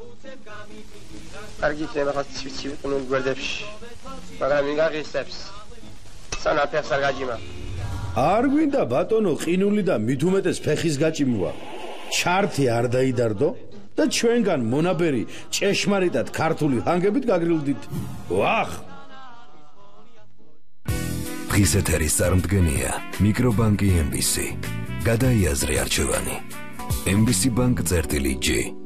კარგი იქნება ხა ცივი ყნულ გვერდებში. მაგრამ იგაღისებს. სანაფერს არ გაჯიმა. არ გვინდა ბატონო ყინული და მით უმეტეს ფეხის გაჭიმვა. ჩართი არ დაიდარდო და ჩვენგან მონაბერი ჭეშმარიტად ქართული ჰანგებით გაგრილდით. ვახ! დღის ეთერის წარმდგენია მიკრობანკი MBC. გადაიაზრე არჩევანი. MBC Bank წერტილი G.